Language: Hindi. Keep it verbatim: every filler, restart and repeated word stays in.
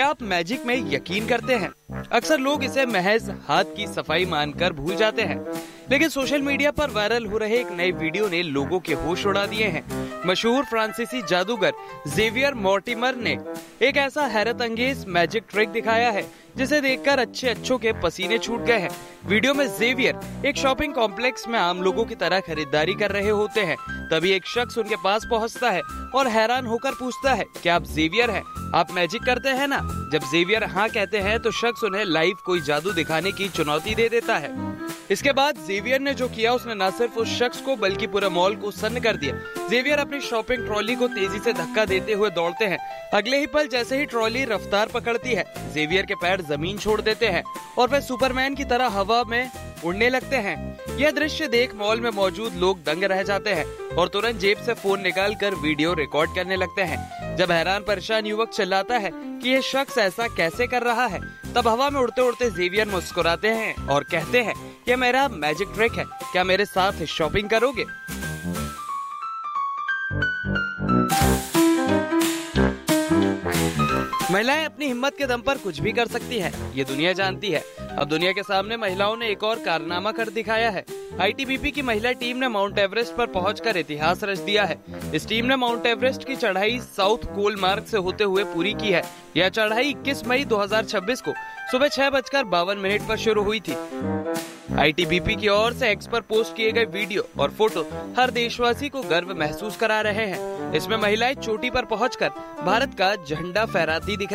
क्या आप मैजिक में यकीन करते हैं? अक्सर लोग इसे महज हाथ की सफाई मानकर भूल जाते हैं, लेकिन सोशल मीडिया पर वायरल हो रहे एक नए वीडियो ने लोगों के होश उड़ा दिए हैं। मशहूर फ्रांसीसी जादूगर जेवियर मॉर्टिमर ने एक ऐसा हैरत अंगेज मैजिक ट्रिक दिखाया है जिसे देखकर अच्छे अच्छों के पसीने छूट गए हैं। वीडियो में जेवियर एक शॉपिंग कॉम्प्लेक्स में आम लोगों की तरह खरीदारी कर रहे होते हैं। तभी एक शख्स उनके पास पहुंचता है और हैरान होकर पूछता है, क्या आप जेवियर हैं? आप मैजिक करते हैं ना? जब जेवियर हाँ कहते हैं तो शख्स उन्हें लाइव कोई जादू दिखाने की चुनौती दे देता है। इसके बाद जेवियर ने जो किया उसने न सिर्फ उस शख्स को बल्कि पूरे मॉल को सन्न कर दिया। जेवियर अपनी शॉपिंग ट्रॉली को तेजी से धक्का देते हुए दौड़ते हैं। अगले ही पल जैसे ही ट्रॉली रफ्तार पकड़ती है, जेवियर के पैर जमीन छोड़ देते हैं और वे सुपरमैन की तरह हवा में उड़ने लगते हैं। यह दृश्य देख मॉल में मौजूद लोग दंग रह जाते हैं और तुरंत जेब से फोन निकालकर वीडियो रिकॉर्ड करने लगते हैं। जब हैरान परेशान युवक चिल्लाता है कि यह शख्स ऐसा कैसे कर रहा है, तब हवा में उड़ते उड़ते जेवियर मुस्कुराते हैं और कहते हैं, यह मेरा मैजिक ट्रिक है, क्या मेरे साथ शॉपिंग करोगे? महिलाएं अपनी हिम्मत के दम पर कुछ भी कर सकती हैं, ये दुनिया जानती है। अब दुनिया के सामने महिलाओं ने एक और कारनामा कर दिखाया है। आई टी बी पी की महिला टीम ने माउंट एवरेस्ट पर पहुंचकर इतिहास रच दिया है। इस टीम ने माउंट एवरेस्ट की चढ़ाई साउथ कोल मार्ग से होते हुए पूरी की है। यह चढ़ाई इक्कीस मई दो हज़ार छब्बीस को सुबह छह बजकर बावन मिनट पर शुरू हुई थी। आई टी बी पी की ओर से एक्स पर पोस्ट किए गए वीडियो और फोटो हर देशवासी को गर्व महसूस करा रहे हैं। इसमें महिलाएं चोटी पर पहुंचकर भारत का झंडा फहराती दिख